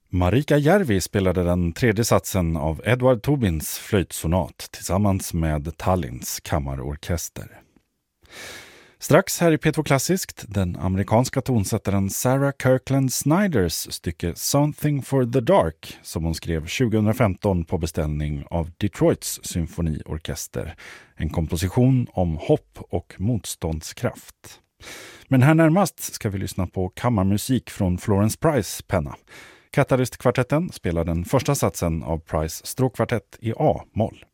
Marika Järvi spelade den tredje satsen av Edward Tobins flöjtsonat tillsammans med Tallinns kammarorkester. Strax här i P2 Klassiskt, den amerikanska tonsättaren Sarah Kirkland Snyders stycke Something for the Dark som hon skrev 2015 på beställning av Detroits symfoniorkester. En komposition om hopp och motståndskraft. Men här närmast ska vi lyssna på kammarmusik från Florence Price penna. Katalystkvartetten spelar den första satsen av Price stråkkvartett i A-moll.